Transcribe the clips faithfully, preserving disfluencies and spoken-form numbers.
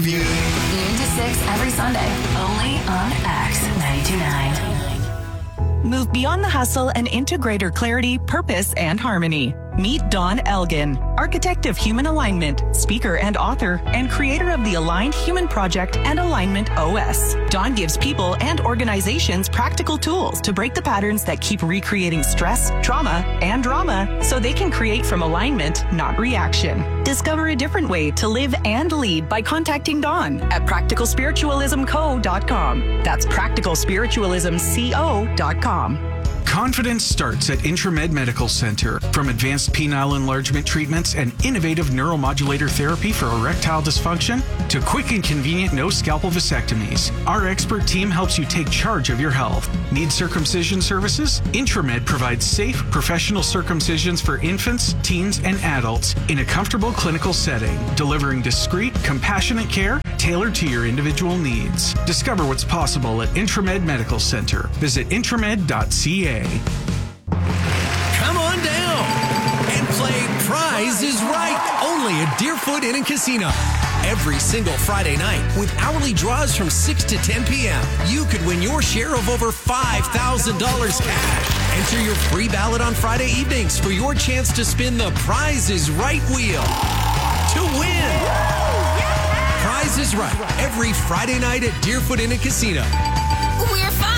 Noon to six every Sunday, only on X ninety-two point nine. Move beyond the hustle and into greater clarity, purpose, and harmony. Meet Dawn Elgin, architect of human alignment, speaker and author, and creator of the Aligned Human Project and Alignment O S. Dawn gives people and organizations practical tools to break the patterns that keep recreating stress, trauma, and drama so they can create from alignment, not reaction. Discover a different way to live and lead by contacting Dawn at practical spiritualism co dot com. That's practical spiritualism co dot com. Confidence starts at Intramed Medical Center. From advanced penile enlargement treatments and innovative neuromodulator therapy for erectile dysfunction to quick and convenient no-scalpel vasectomies, our expert team helps you take charge of your health. Need circumcision services? Intramed provides safe, professional circumcisions for infants, teens, and adults in a comfortable clinical setting, delivering discreet, compassionate care tailored to your individual needs. Discover what's possible at Intramed Medical Center. Visit intramed dot c a. Come on down and play Prize is Right, only at Deerfoot Inn and Casino. Every single Friday night, with hourly draws from six to ten p.m., you could win your share of over five thousand dollars cash. Enter your free ballot on Friday evenings for your chance to spin the Prize is Right wheel to win. Prize is Right, every Friday night at Deerfoot Inn and Casino. We're fun.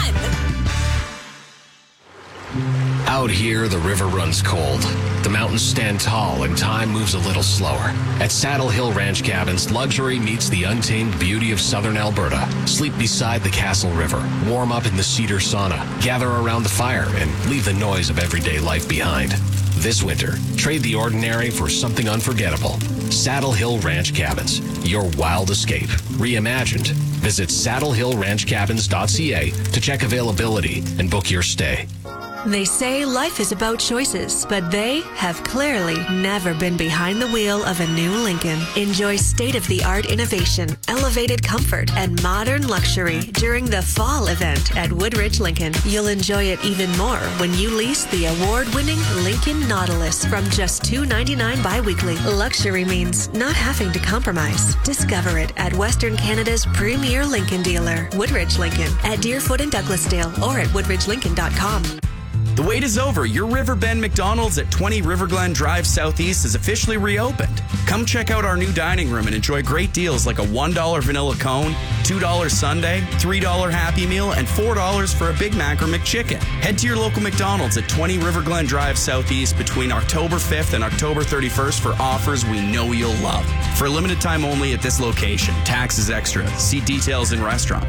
Out here, the river runs cold. The mountains stand tall and time moves a little slower. At Saddle Hill Ranch Cabins, luxury meets the untamed beauty of southern Alberta. Sleep beside the Castle River, warm up in the cedar sauna, gather around the fire, and leave the noise of everyday life behind. This winter, trade the ordinary for something unforgettable. Saddle Hill Ranch Cabins, your wild escape, reimagined. Visit saddle hill ranch cabins dot c a to check availability and book your stay. They say life is about choices, but they have clearly never been behind the wheel of a new Lincoln. Enjoy state-of-the-art innovation, elevated comfort, and modern luxury during the fall event at Woodridge Lincoln. You'll enjoy it even more when you lease the award-winning Lincoln Nautilus from just two dollars and ninety-nine cents bi-weekly. Luxury means not having to compromise. Discover it at Western Canada's premier Lincoln dealer, Woodridge Lincoln, at Deerfoot and Douglasdale, or at woodridge lincoln dot com. The wait is over. Your Riverbend McDonald's at twenty River Glen Drive Southeast is officially reopened. Come check out our new dining room and enjoy great deals like a one dollar vanilla cone, two dollars sundae, three dollars Happy Meal, and four dollars for a Big Mac or McChicken. Head to your local McDonald's at twenty River Glen Drive Southeast between October fifth and October thirty-first for offers we know you'll love. For a limited time only at this location. Tax is extra. See details in restaurant.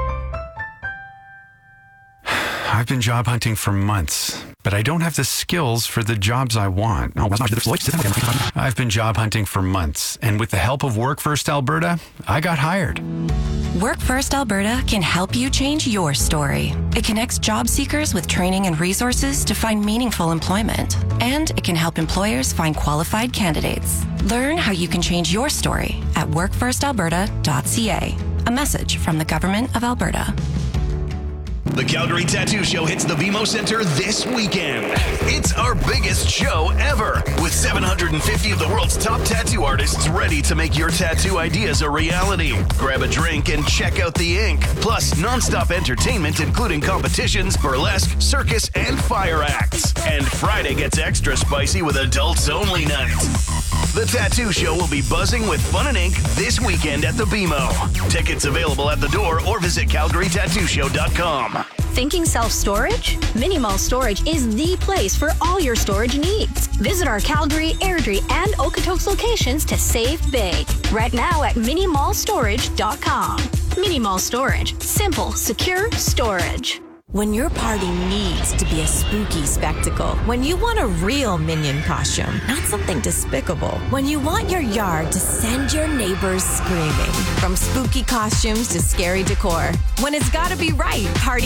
I've been job hunting for months, but I don't have the skills for the jobs I want. I've been job hunting for months, and with the help of Work First Alberta, I got hired. Work First Alberta can help you change your story. It connects job seekers with training and resources to find meaningful employment, and it can help employers find qualified candidates. Learn how you can change your story at work first alberta dot c a. A message from the Government of Alberta. The Calgary Tattoo Show hits the B M O Center this weekend. It's our biggest show ever, with seven hundred fifty of the world's top tattoo artists ready to make your tattoo ideas a reality. Grab a drink and check out the ink. Plus, nonstop entertainment, including competitions, burlesque, circus, and fire acts. And Friday gets extra spicy with adults only night. The Tattoo Show will be buzzing with fun and ink this weekend at the B M O. Tickets available at the door or visit calgary tattoo show dot com. Thinking self-storage? Mini Mall Storage is the place for all your storage needs. Visit our Calgary, Airdrie, and Okotoks locations to save big. Right now at mini mall storage dot com. Mini Mall Storage. Simple, secure storage. When your party needs to be a spooky spectacle, when you want a real Minion costume, not something despicable, when you want your yard to send your neighbors screaming, from spooky costumes to scary decor, when it's gotta be right, party